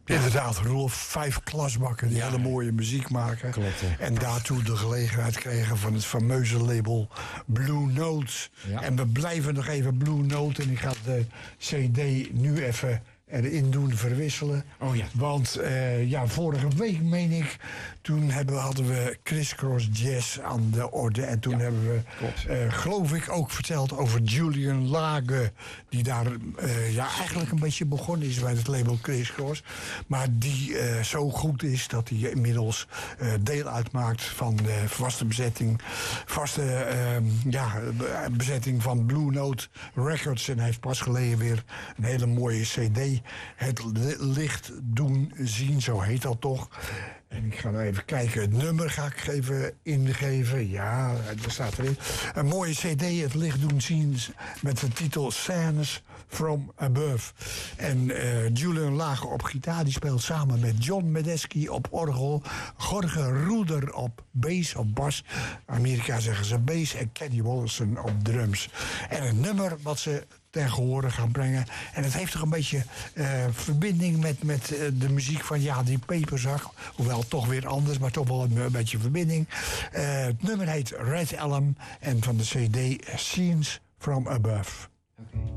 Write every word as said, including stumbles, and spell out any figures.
Inderdaad, Rolf, vijf klasbakken die Ja. hele mooie muziek maken. Klopt, hè. En daartoe de gelegenheid kregen van het fameuze label Blue Note. Ja. En we blijven nog even Blue Note. En ik ga de cd nu even erin doen verwisselen. Oh ja. Want eh, ja, vorige week, meen ik, toen hebben, hadden we Crisscross Jazz aan de orde. En toen Ja, hebben we, klopt. eh, geloof ik, ook verteld over Julian Lage. Die daar eh, ja, eigenlijk een beetje begonnen is bij het label Crisscross. Maar die eh, zo goed is dat hij inmiddels eh, deel uitmaakt van de vaste bezetting. Vaste eh, ja, be- bezetting van Blue Note Records. En hij heeft pas geleden weer een hele mooie cd. Het li- licht doen zien, zo heet dat toch. En ik ga nou even kijken. Het nummer ga ik even ingeven. Ja, er staat erin. Een mooie cd, het licht doen zien, met de titel Scènes from Above. En eh, Julian Lage op gitaar, die speelt samen met John Medeski op orgel. Jorge Ruder op bass, op bas. Amerika zeggen ze bass. En Kenny Wollesen op drums. En het nummer wat ze ten gehore gaan brengen. En het heeft toch een beetje eh, verbinding met, met eh, de muziek van ja, die Peperzak. Hoewel toch weer anders, maar toch wel een, een beetje verbinding. Eh, het nummer heet Red Elm en van de cd Scenes from Above.